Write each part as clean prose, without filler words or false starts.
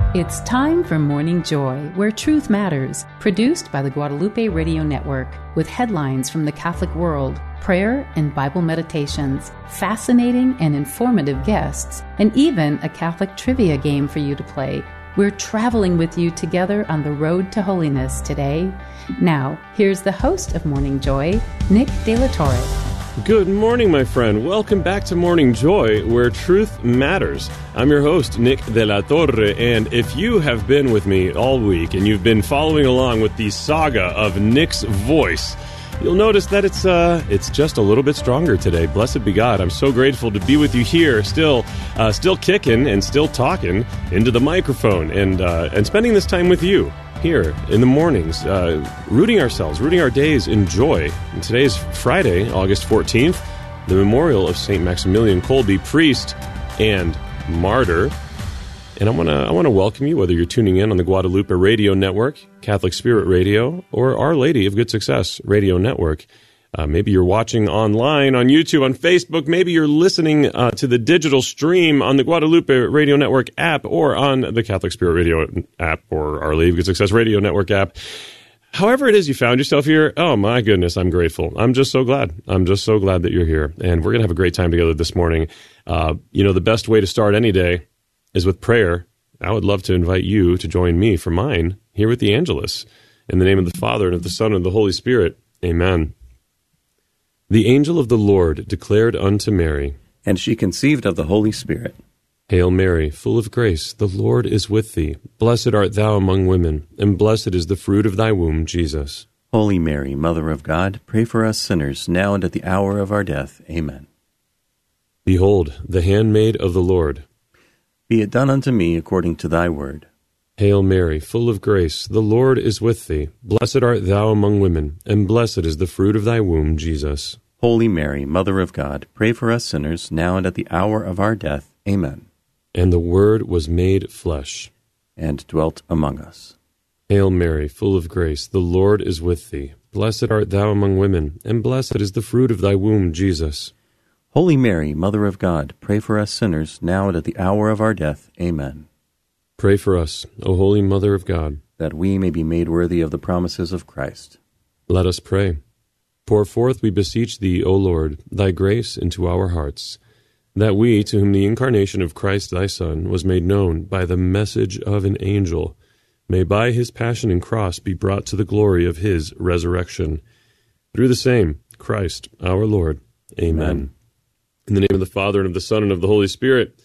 It's time for Morning Joy, where truth matters, produced by the Guadalupe Radio Network, with headlines from the Catholic world, prayer and Bible meditations, fascinating and informative guests, and even a Catholic trivia game for you to play. We're traveling with you together on the road to holiness today. Now, here's the host of Morning Joy, Nick De La Torre. Good morning, my friend. Welcome back to Morning Joy, where truth matters. I'm your host, Nick De La Torre, and if you have been with me all week and you've been following along with the saga of Nick's voice, you'll notice that it's just a little bit stronger today. Blessed be God. I'm so grateful to be with you here, still kicking and still talking into the microphone, and spending this time with you here in the mornings, rooting our days in joy. And today is Friday, August 14th, the memorial of St. Maximilian Kolbe, priest and martyr. And I want to welcome you, whether you're tuning in on the Guadalupe Radio Network, Catholic Spirit Radio, or Our Lady of Good Success Radio Network. Maybe you're watching online on YouTube, on Facebook. Maybe you're listening to the digital stream on the Guadalupe Radio Network app, or on the Catholic Spirit Radio app, or Our Lady of Good Success Radio Network app. However it is you found yourself here, oh my goodness, I'm grateful. I'm just so glad. I'm just so glad that you're here. And we're going to have a great time together this morning. The best way to start any day is with prayer. I would love to invite you to join me for mine here with the Angelus. In the name of the Father, and of the Son, and of the Holy Spirit. Amen. The angel of the Lord declared unto Mary, and she conceived of the Holy Spirit. Hail Mary, full of grace, the Lord is with thee. Blessed art thou among women, and blessed is the fruit of thy womb, Jesus. Holy Mary, Mother of God, pray for us sinners, now and at the hour of our death. Amen. Behold, the handmaid of the Lord. Be it done unto me according to thy word. Hail Mary, full of grace, the Lord is with thee. Blessed art thou among women, and blessed is the fruit of thy womb, Jesus. Holy Mary, Mother of God, pray for us sinners, now and at the hour of our death. Amen. And the Word was made flesh, and dwelt among us. Hail Mary, full of grace, the Lord is with thee. Blessed art thou among women, and blessed is the fruit of thy womb, Jesus. Holy Mary, Mother of God, pray for us sinners, now and at the hour of our death. Amen. Pray for us, O Holy Mother of God, that we may be made worthy of the promises of Christ. Let us pray. Pour forth, we beseech thee, O Lord, thy grace into our hearts, that we, to whom the incarnation of Christ thy Son was made known by the message of an angel, may by his passion and cross be brought to the glory of his resurrection. Through the same Christ our Lord. Amen. In the name of the Father, and of the Son, and of the Holy Spirit.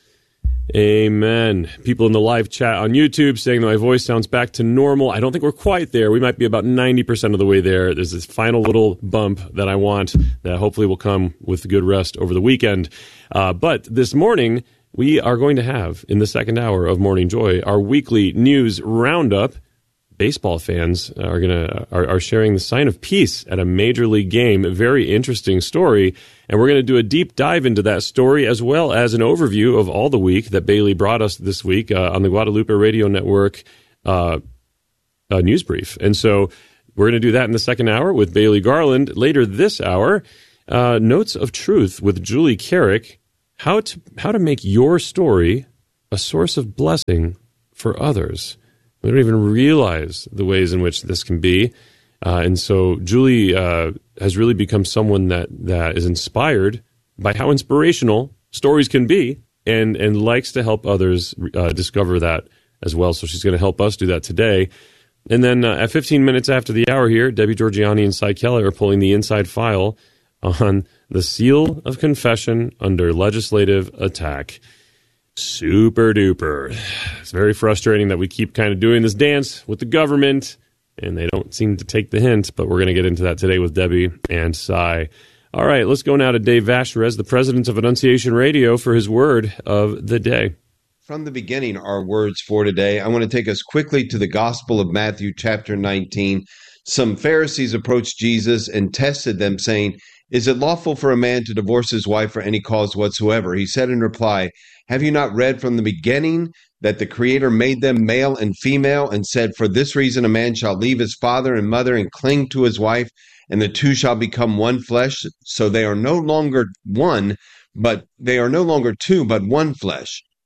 Amen. People in the live chat on YouTube saying that my voice sounds back to normal. I don't think we're quite there. We might be about 90% of the way there. There's this final little bump that I want that hopefully will come with good rest over the weekend. But this morning, we are going to have, in the second hour of Morning Joy, our weekly news roundup. Baseball fans are sharing the sign of peace at a major league game. A very interesting story. And we're going to do a deep dive into that story, as well as an overview of all the week that Bailey brought us this week on the Guadalupe Radio Network news brief. And so we're going to do that in the second hour with Bailey Garland. Later this hour, Notes of Truth with Julie Carrick, how to make your story a source of blessing for others. We don't even realize the ways in which this can be. And so Julie has really become someone that is inspired by how inspirational stories can be, and likes to help others discover that as well. So she's going to help us do that today. And then at 15 minutes after the hour here, Debbie Georgiani and Cy Keller are pulling the inside file on the seal of confession under legislative attack. Super duper. It's very frustrating that we keep kind of doing this dance with the government, and they don't seem to take the hint, but we're going to get into that today with Debbie and Cy. All right, let's go now to Dave Vasherez, the president of Annunciation Radio, for his word of the day. From the beginning, our words for today. I want to take us quickly to the Gospel of Matthew, chapter 19. Some Pharisees approached Jesus and tested them, saying, "Is it lawful for a man to divorce his wife for any cause whatsoever?" He said in reply, "Have you not read from the beginning that the Creator made them male and female, and said, 'For this reason a man shall leave his father and mother and cling to his wife, and the two shall become one flesh'? So they are no longer two, but one flesh.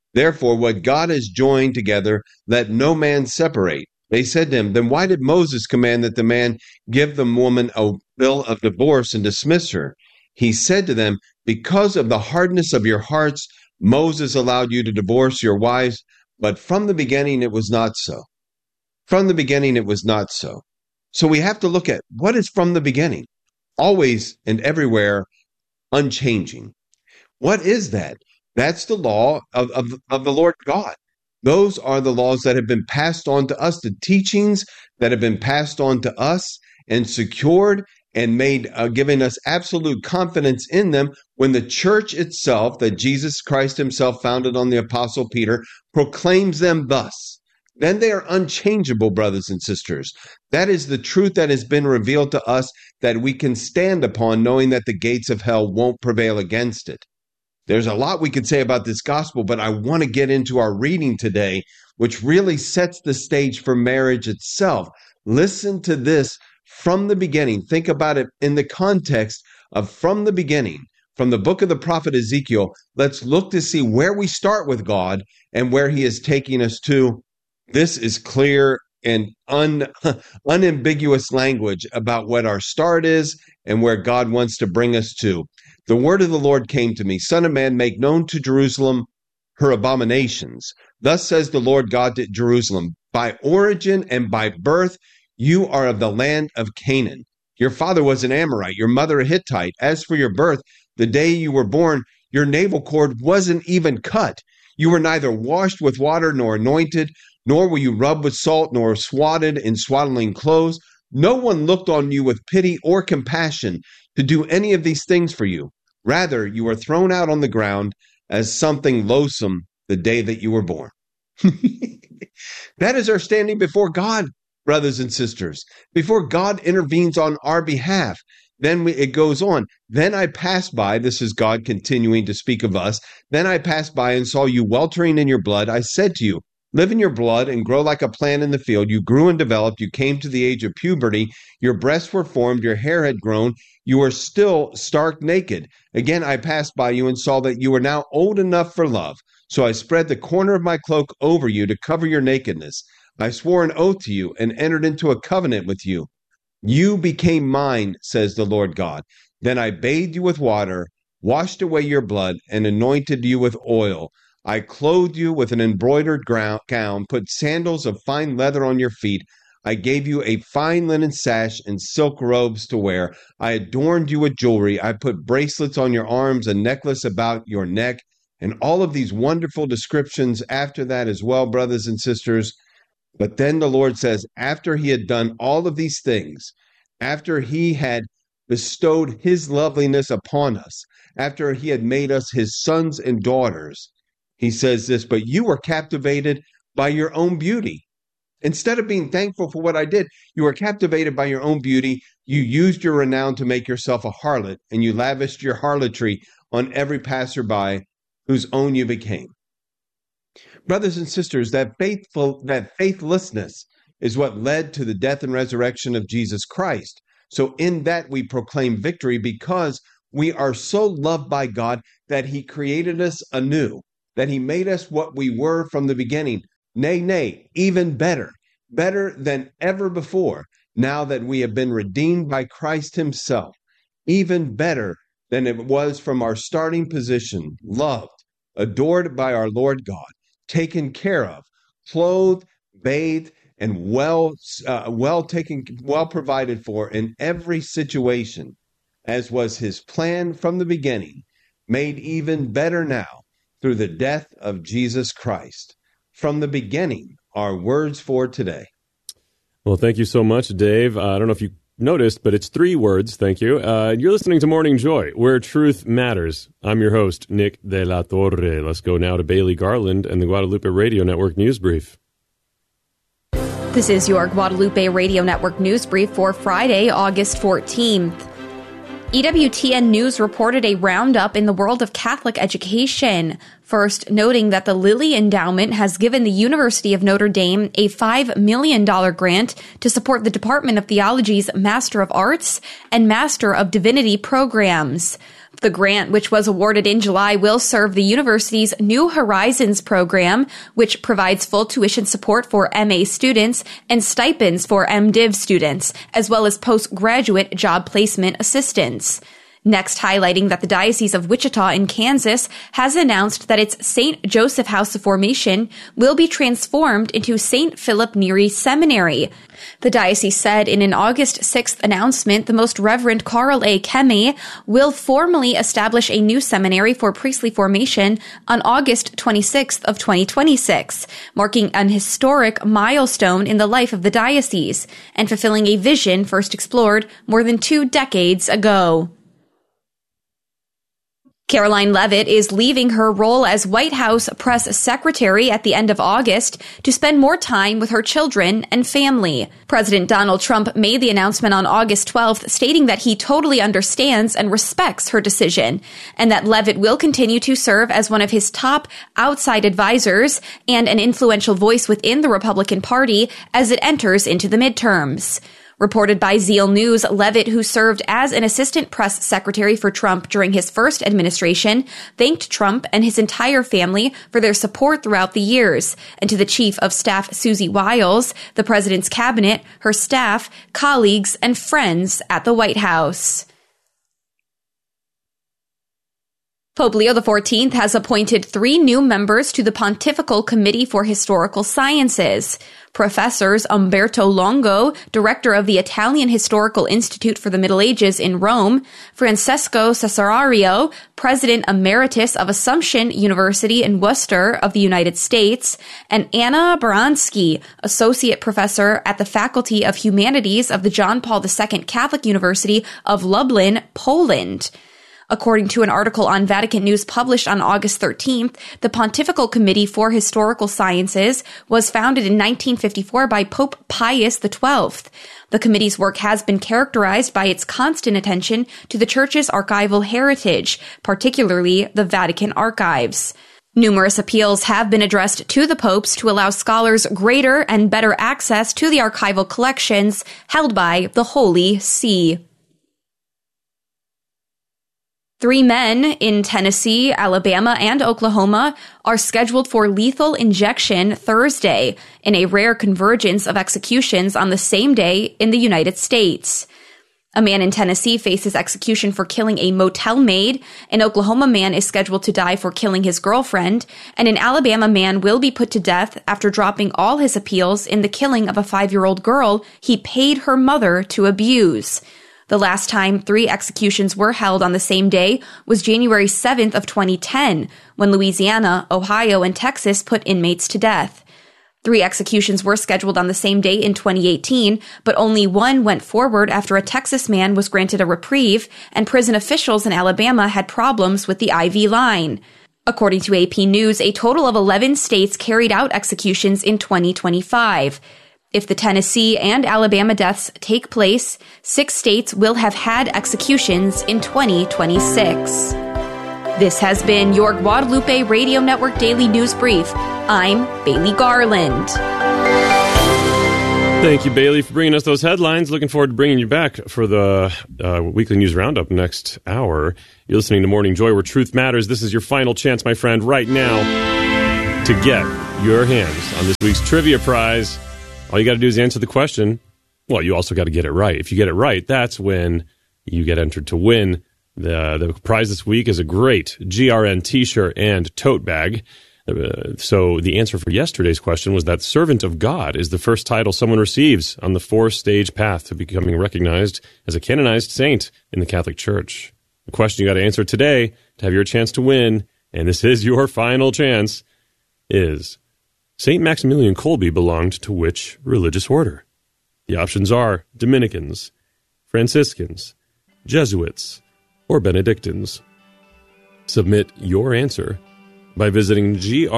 Therefore, what God has joined together, let no man separate. They said to him, then why did Moses command that the man give the woman a bill of divorce and dismiss her? He said to them, because of the hardness of your hearts, Moses allowed you to divorce your wives, but from the beginning it was not so. From the beginning it was not so. So we have to look at what is from the beginning, always and everywhere unchanging. What is that? That's the law of the Lord God. Those are the laws that have been passed on to us, the teachings that have been passed on to us and secured and made, giving us absolute confidence in them when the church itself, that Jesus Christ himself founded on the Apostle Peter, proclaims them thus. Then they are unchangeable, brothers and sisters. That is the truth that has been revealed to us that we can stand upon, knowing that the gates of hell won't prevail against it. There's a lot we could say about this gospel, but I want to get into our reading today, which really sets the stage for marriage itself. Listen to this from the beginning. Think about it in the context of from the beginning, from the book of the prophet Ezekiel. Let's look to see where we start with God and where he is taking us to. This is clear and unambiguous language about what our start is and where God wants to bring us to. The word of the Lord came to me, Son of man, make known to Jerusalem her abominations. Thus says the Lord God to Jerusalem, by origin and by birth, you are of the land of Canaan. Your father was an Amorite, your mother a Hittite. As for your birth, the day you were born, your navel cord wasn't even cut. You were neither washed with water nor anointed, nor were you rubbed with salt, nor swatted in swaddling clothes. No one looked on you with pity or compassion to do any of these things for you. Rather, you were thrown out on the ground as something loathsome the day that you were born. That is our standing before God, brothers and sisters. Before God intervenes on our behalf, then it goes on. Then I passed by, this is God continuing to speak of us. Then I passed by and saw you weltering in your blood. I said to you, live in your blood and grow like a plant in the field. You grew and developed. You came to the age of puberty. Your breasts were formed. Your hair had grown. You were still stark naked. Again, I passed by you and saw that you were now old enough for love. So I spread the corner of my cloak over you to cover your nakedness. I swore an oath to you and entered into a covenant with you. You became mine, says the Lord God. Then I bathed you with water, washed away your blood, and anointed you with oil. I clothed you with an embroidered gown, put sandals of fine leather on your feet. I gave you a fine linen sash and silk robes to wear. I adorned you with jewelry. I put bracelets on your arms, a necklace about your neck, and all of these wonderful descriptions after that as well, brothers and sisters. But then the Lord says, after he had done all of these things, after he had bestowed his loveliness upon us, after he had made us his sons and daughters, he says this, but you were captivated by your own beauty. Instead of being thankful for what I did, you were captivated by your own beauty. You used your renown to make yourself a harlot, and you lavished your harlotry on every passerby whose own you became. Brothers and sisters, that faithlessness is what led to the death and resurrection of Jesus Christ. So in that we proclaim victory because we are so loved by God that he created us anew, that he made us what we were from the beginning. Nay, even better than ever before, now that we have been redeemed by Christ himself, even better than it was from our starting position, loved, adored by our Lord God, taken care of, clothed, bathed, and well provided for in every situation, as was his plan from the beginning, made even better now through the death of Jesus Christ. From the beginning, our words for today. Well, thank you so much, Dave. I don't know if you noticed, but it's 3 words. Thank you. You're listening to Morning Joy, where truth matters. I'm your host, Nick De La Torre. Let's go now to Bailey Garland and the Guadalupe Radio Network News Brief. This is your Guadalupe Radio Network News Brief for Friday, August 14th. EWTN News reported a roundup in the world of Catholic education, first noting that the Lilly Endowment has given the University of Notre Dame a $5 million grant to support the Department of Theology's Master of Arts and Master of Divinity programs. The grant, which was awarded in July, will serve the university's New Horizons program, which provides full tuition support for MA students and stipends for MDiv students, as well as postgraduate job placement assistance. Next, highlighting that the Diocese of Wichita in Kansas has announced that its St. Joseph House of Formation will be transformed into St. Philip Neri Seminary. The diocese said in an August 6th announcement, the Most Reverend Carl A. Kemme will formally establish a new seminary for priestly formation on August 26th of 2026, marking an historic milestone in the life of the diocese and fulfilling a vision first explored more than 2 decades ago. Karoline Leavitt is leaving her role as White House press secretary at the end of August to spend more time with her children and family. President Donald Trump made the announcement on August 12th, stating that he totally understands and respects her decision, and that Leavitt will continue to serve as one of his top outside advisors and an influential voice within the Republican Party as it enters into the midterms. Reported by Zeal News, Leavitt, who served as an assistant press secretary for Trump during his first administration, thanked Trump and his entire family for their support throughout the years, and to the chief of staff, Susie Wiles, the president's cabinet, her staff, colleagues, and friends at the White House. Pope Leo XIV has appointed 3 new members to the Pontifical Committee for Historical Sciences. Professors Umberto Longo, director of the Italian Historical Institute for the Middle Ages in Rome, Francesco Cesarario, president emeritus of Assumption University in Worcester of the United States, and Anna Baranski, associate professor at the Faculty of Humanities of the John Paul II Catholic University of Lublin, Poland. According to an article on Vatican News published on August 13th, the Pontifical Committee for Historical Sciences was founded in 1954 by Pope Pius XII. The committee's work has been characterized by its constant attention to the Church's archival heritage, particularly the Vatican archives. Numerous appeals have been addressed to the popes to allow scholars greater and better access to the archival collections held by the Holy See. 3 men in Tennessee, Alabama, and Oklahoma are scheduled for lethal injection Thursday in a rare convergence of executions on the same day in the United States. A man in Tennessee faces execution for killing a motel maid. An Oklahoma man is scheduled to die for killing his girlfriend. And an Alabama man will be put to death after dropping all his appeals in the killing of a 5-year-old girl he paid her mother to abuse. The last time 3 executions were held on the same day was January 7th of 2010, when Louisiana, Ohio, and Texas put inmates to death. 3 executions were scheduled on the same day in 2018, but only one went forward after a Texas man was granted a reprieve, and prison officials in Alabama had problems with the IV line. According to AP News, a total of 11 states carried out executions in 2025. If the Tennessee and Alabama deaths take place, 6 states will have had executions in 2026. This has been your Guadalupe Radio Network Daily News Brief. I'm Bailey Garland. Thank you, Bailey, for bringing us those headlines. Looking forward to bringing you back for the weekly news roundup next hour. You're listening to Morning Joy, where truth matters. This is your final chance, my friend, right now to get your hands on this week's trivia prize. All you got to do is answer the question. Well, you also got to get it right. If you get it right, that's when you get entered to win. The prize this week is a great GRN t-shirt and tote bag. So the answer for yesterday's question was that Servant of God is the first title someone receives on the 4-stage path to becoming recognized as a canonized saint in the Catholic Church. The question you got to answer today to have your chance to win, and this is your final chance, is St. Maximilian Kolbe belonged to which religious order? The options are Dominicans, Franciscans, Jesuits, or Benedictines. Submit your answer by visiting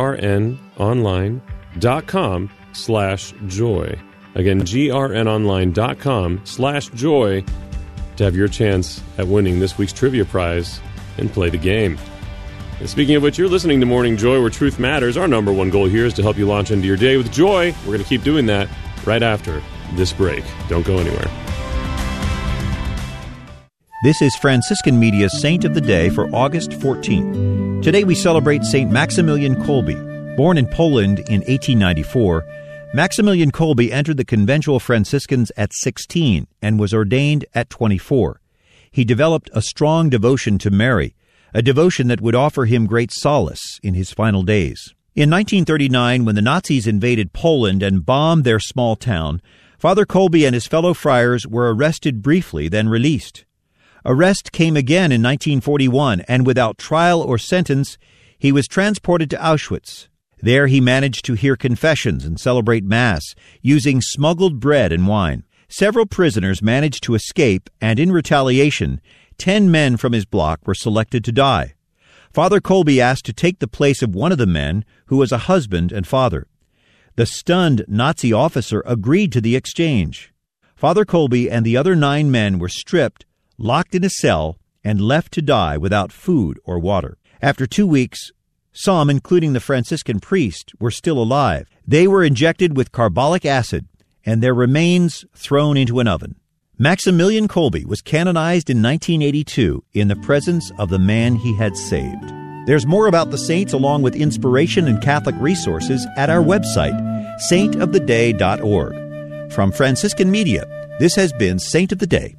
grnonline.com/joy. Again, grnonline.com/joy to have your chance at winning this week's trivia prize and play the game. And speaking of which, you're listening to Morning Joy, where truth matters. Our number one goal here is to help you launch into your day with joy. We're going to keep doing that right after this break. Don't go anywhere. This is Franciscan Media's Saint of the Day for August 14th. Today we celebrate St. Maximilian Kolbe. Born in Poland in 1894, Maximilian Kolbe entered the conventual Franciscans at 16 and was ordained at 24. He developed a strong devotion to Mary, a devotion that would offer him great solace in his final days. In 1939, when the Nazis invaded Poland and bombed their small town, Father Kolbe and his fellow friars were arrested briefly, then released. Arrest came again in 1941, and without trial or sentence, he was transported to Auschwitz. There he managed to hear confessions and celebrate Mass, using smuggled bread and wine. Several prisoners managed to escape, and in retaliation, 10 men from his block were selected to die. Father Kolbe asked to take the place of one of the men, who was a husband and father. The stunned Nazi officer agreed to the exchange. Father Kolbe and the other 9 men were stripped, locked in a cell, and left to die without food or water. After 2 weeks, some, including the Franciscan priest, were still alive. They were injected with carbolic acid and their remains thrown into an oven. Maximilian Kolbe was canonized in 1982 in the presence of the man he had saved. There's more about the saints along with inspiration and Catholic resources at our website, saintoftheday.org. From Franciscan Media, this has been Saint of the Day.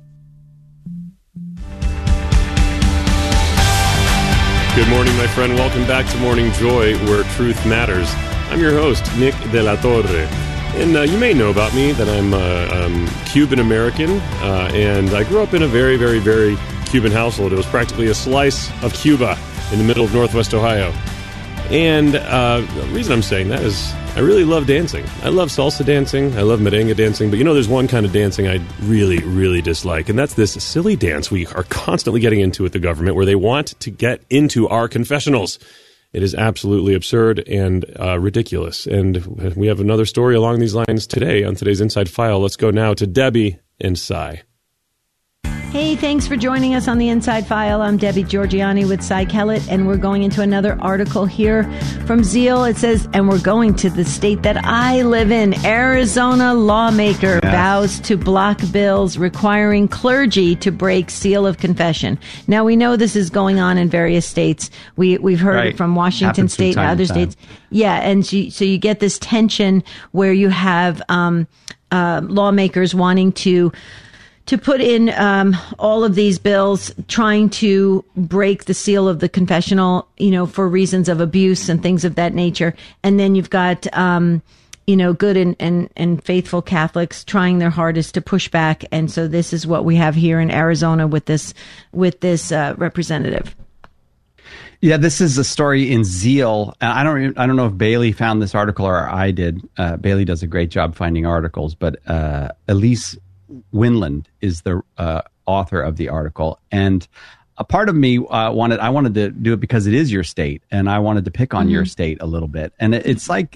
Good morning, my friend. Welcome back to Morning Joy, where truth matters. I'm your host, Nick De La Torre. And you may know about me that I'm Cuban-American, and I grew up in a very, very, very Cuban household. It was practically a slice of Cuba in the middle of Northwest Ohio. And the reason I'm saying that is I really love dancing. I love salsa dancing. I love merengue dancing. But there's one kind of dancing I really, really dislike, and that's this silly dance we are constantly getting into with the government where they want to get into our confessionals. It is absolutely absurd and ridiculous. And we have another story along these lines today on today's Inside File. Let's go now to Debbie and Cy. Hey, thanks for joining us on the Inside File. I'm Debbie Georgiani with Cy Kellett, and we're going into another article here from Zeal. It says, and we're going to the state that I live in. Arizona lawmaker vows to block bills requiring clergy to break seal of confession. Now, we know this is going on in various states. We've heard it from Washington State and other states. Yeah, and so you get this tension where you have lawmakers wanting to put in all of these bills, trying to break the seal of the confessional, for reasons of abuse and things of that nature. And then you've got, good and faithful Catholics trying their hardest to push back. And so this is what we have here in Arizona with this representative. Yeah, this is a story in Zeal. I don't know if Bailey found this article or I did. Bailey does a great job finding articles, but Elise Winland is the author of the article, and a part of me wanted to do it because it is your state, and I wanted to pick on your state a little bit. And it's like,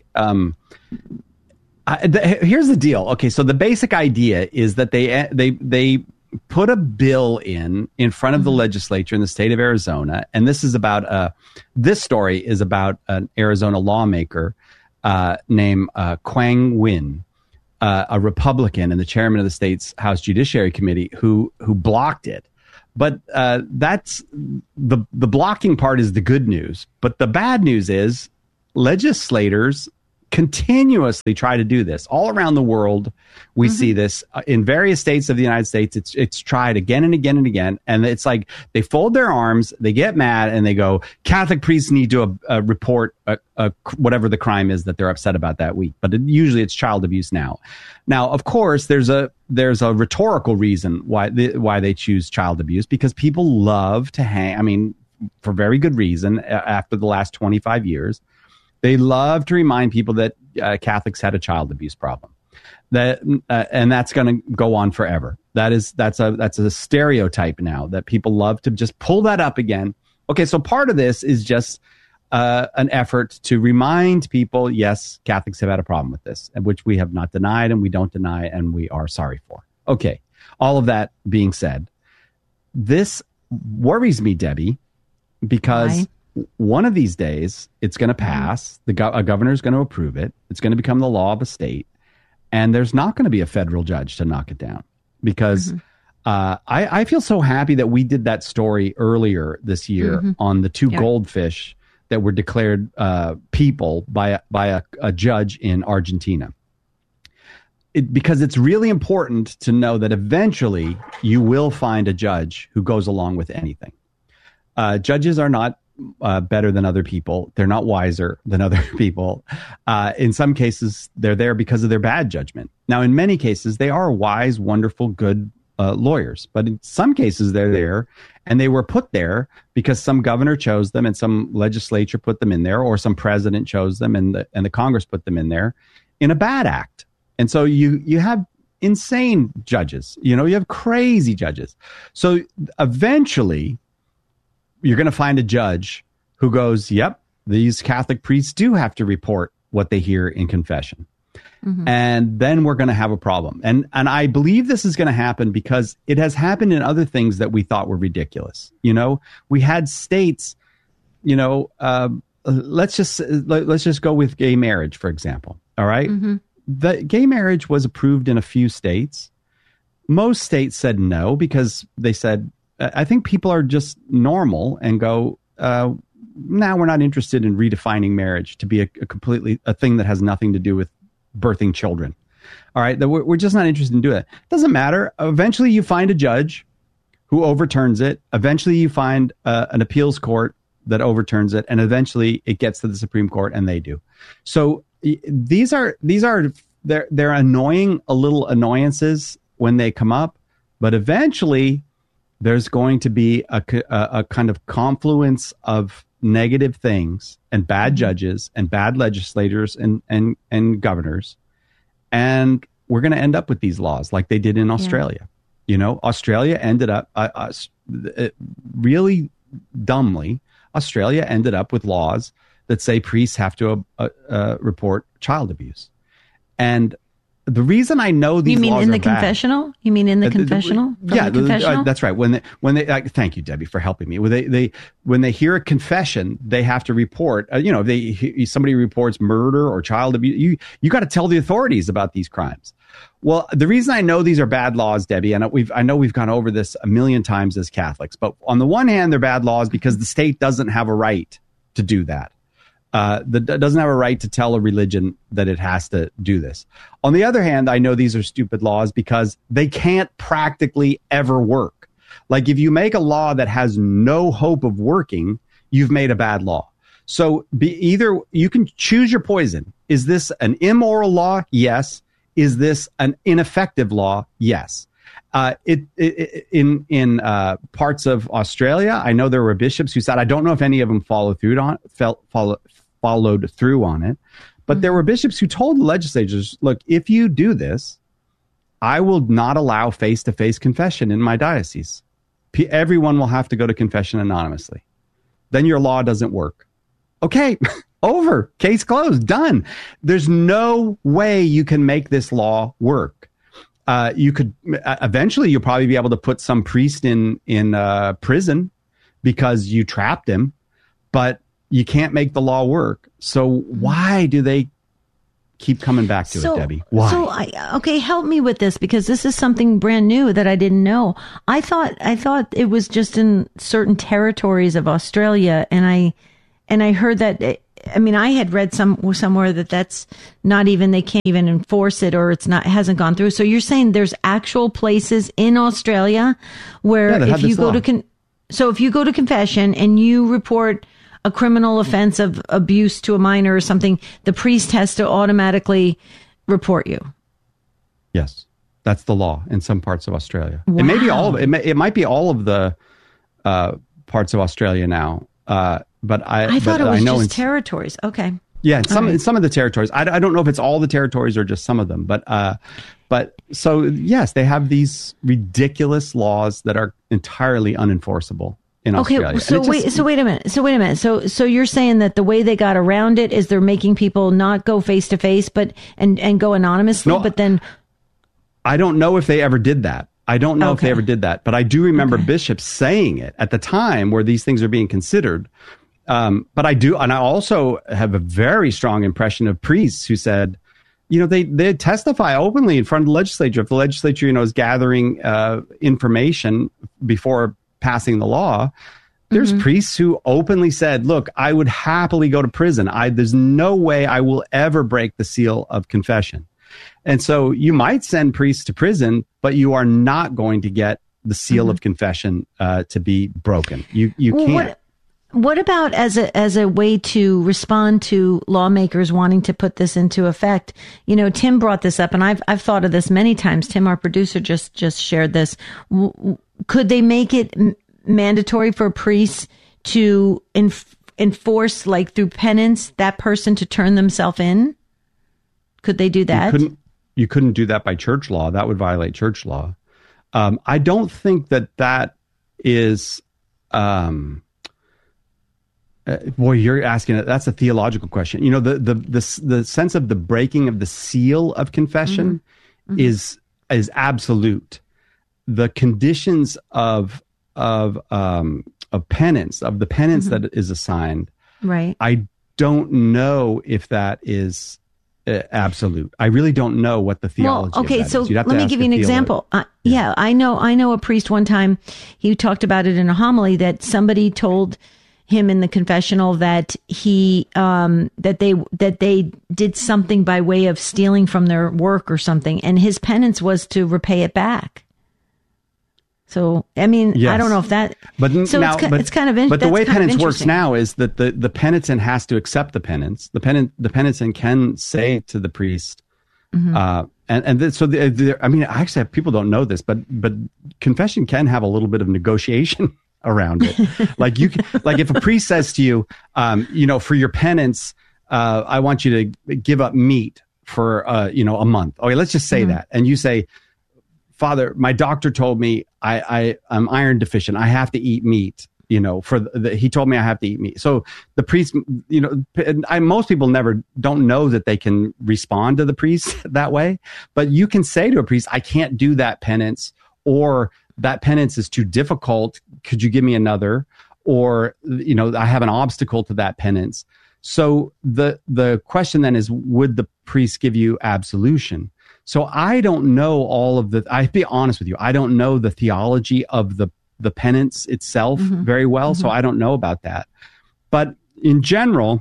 here's the deal. Okay, so the basic idea is that they put a bill in front of the legislature in the state of Arizona, and this story is about an Arizona lawmaker named Quang Nguyen. A Republican and the chairman of the state's House Judiciary Committee who blocked it. But that's the blocking part is the good news. But the bad news is legislators continuously try to do this. All around the world, we see this. In various states of the United States, it's tried again and again and again. And it's like they fold their arms, they get mad, and they go, Catholic priests need to report whatever the crime is that they're upset about that week. But usually it's child abuse now. Now, of course, there's a rhetorical reason why they choose child abuse, because people love to hang. I mean, for very good reason, after the last 25 years. They love to remind people that Catholics had a child abuse problem, and that's going to go on forever. That's a stereotype now that people love to just pull that up again. Okay, so part of this is just an effort to remind people, yes, Catholics have had a problem with this, which we have not denied, and we don't deny, and we are sorry for. Okay, all of that being said, this worries me, Debbie, because. Why? One of these days, it's going to pass. A governor is going to approve it. It's going to become the law of a state. And there's not going to be a federal judge to knock it down because I feel so happy that we did that story earlier this year on the two goldfish that were declared people by a judge in Argentina. Because it's really important to know that eventually you will find a judge who goes along with anything. Judges are not better than other people. They're not wiser than other people. In some cases, they're there because of their bad judgment. Now, in many cases, they are wise, wonderful, good lawyers. But in some cases, they're there, and they were put there because some governor chose them and some legislature put them in there, or some president chose them and the Congress put them in there in a bad act. And so you have insane judges. You have crazy judges. So eventually, you're going to find a judge who goes, yep, these Catholic priests do have to report what they hear in confession. And then we're going to have a problem. And I believe this is going to happen because it has happened in other things that we thought were ridiculous. We had states, let's just go with gay marriage, for example. All right. The gay marriage was approved in a few states. Most states said no because they said, I think people are just normal and go, now we're not interested in redefining marriage to be a thing that has nothing to do with birthing children. All right. We're just not interested in doing it. Doesn't matter. Eventually you find a judge who overturns it. Eventually you find an appeals court that overturns it. And eventually it gets to the Supreme Court and they do. So they're annoying little annoyances when they come up, but eventually there's going to be a kind of confluence of negative things and bad judges and bad legislators and governors. And we're going to end up with these laws like they did in Australia. Australia ended up really dumbly. Australia ended up with laws that say priests have to report child abuse. And the reason I know these laws are bad. You mean in the confessional? You mean in the confessional? Yeah, that's right. When they thank you, Debbie, for helping me. When they hear a confession, they have to report. If somebody reports murder or child abuse, you got to tell the authorities about these crimes. Well, the reason I know these are bad laws, Debbie, and I know we've gone over this a million times as Catholics, but on the one hand, they're bad laws because the state doesn't have a right to do that. That doesn't have a right to tell a religion that it has to do this. On the other hand, I know these are stupid laws because they can't practically ever work. Like if you make a law that has no hope of working, you've made a bad law. So either you can choose your poison. Is this an immoral law? Yes. Is this an ineffective law? Yes. In parts of Australia, I know there were bishops who said, I don't know if any of them followed through on it, but there were bishops who told the legislators, look, if you do this, I will not allow face-to-face confession in my diocese. Everyone will have to go to confession anonymously. Then your law doesn't work. Okay, over. Case closed. Done. There's no way you can make this law work. You could eventually you'll probably be able to put some priest in prison because you trapped him, but you can't make the law work. So why do they keep coming back to it, Debbie? Why? Okay, help me with this because this is something brand new that I didn't know. I thought it was just in certain territories of Australia, and I heard that. I had read somewhere that's not even, they can't even enforce it, or it hasn't gone through. So you're saying there's actual places in Australia where if you go to confession and you report a criminal offense of abuse to a minor or something, the priest has to automatically report you. Yes, that's the law in some parts of Australia. Wow. It may be all of it. It might be all of the parts of Australia now. But I thought it was just territories. Okay. Yeah, some of the territories. I don't know if it's all the territories or just some of them. But so yes, they have these ridiculous laws that are entirely unenforceable in Australia. Okay, so wait a minute. So you're saying that the way they got around it is they're making people not go face to face, but and go anonymously. No, but then I don't know if they ever did that. If they ever did that, but I do remember bishops saying it at the time where these things are being considered. But I do, and I also have a very strong impression of priests who said, they testify openly in front of the legislature. If the legislature, is gathering information before passing the law, there's priests who openly said, look, I would happily go to prison. There's no way I will ever break the seal of confession. And so you might send priests to prison, but you are not going to get the seal of confession to be broken. You can't. What about as a way to respond to lawmakers wanting to put this into effect? Tim brought this up, and I've thought of this many times. Tim, our producer, just shared this. Could they make it mandatory for priests to enforce, like through penance, that person to turn themselves in? Could they do that? You couldn't do that by church law. That would violate church law. I don't think that is. Boy, you're asking. That's a theological question. The sense of the breaking of the seal of confession is absolute. The conditions of penance, of the penance that is assigned, right? I don't know if that is absolute. I really don't know what the theology. Okay, of that so is. let me give you an example. Yeah, I know a priest one time. He talked about it in a homily that somebody told him in the confessional that that they did something by way of stealing from their work or something, and his penance was to repay it back. So, I mean, yes. I don't know if that. But so now, it's kind of. But the way penance works now is that the penitent has to accept the penance. The penitent can say to the priest, actually, people don't know this, but confession can have a little bit of negotiation around it. Like if a priest says to you, for your penance, I want you to give up meat for a month. Okay, let's just say that, and you say, Father, my doctor told me I'm iron deficient. I have to eat meat. He told me I have to eat meat. So the priest, most people don't know that they can respond to the priest that way. But you can say to a priest, I can't do that penance, or that penance is too difficult. Could you give me another? Or, I have an obstacle to that penance. So the question then is, would the priest give you absolution? So I don't know I'll be honest with you, I don't know the theology of the penance itself very well, so I don't know about that. But in general,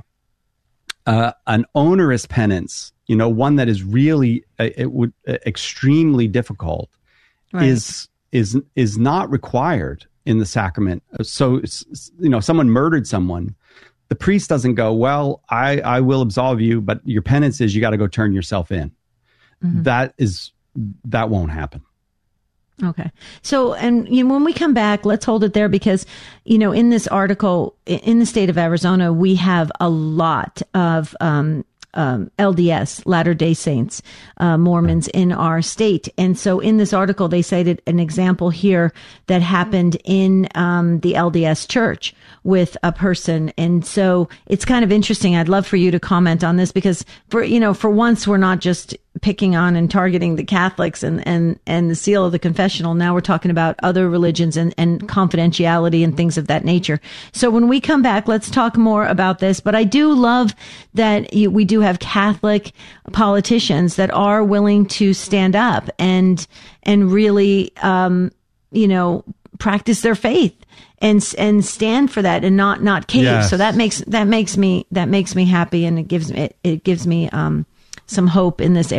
an onerous penance, one that is really extremely difficult, right, is not required in the sacrament. So, someone murdered someone, the priest doesn't go, well, I will absolve you, but your penance is you got to go turn yourself in. That won't happen. Okay. So, and when we come back, let's hold it there because, in this article, in the state of Arizona, we have a lot of LDS, Latter-day Saints, Mormons in our state. And so in this article, they cited an example here that happened in the LDS church with a person. And so it's kind of interesting. I'd love for you to comment on this because for once, we're not just picking on and targeting the Catholics and the seal of the confessional. Now we're talking about other religions and confidentiality and things of that nature. So when we come back, let's talk more about this. But I do love that we do have Catholic politicians that are willing to stand up and really, practice their faith and stand for that and not cave. Yes. So that makes me happy, and it gives me some hope in this area.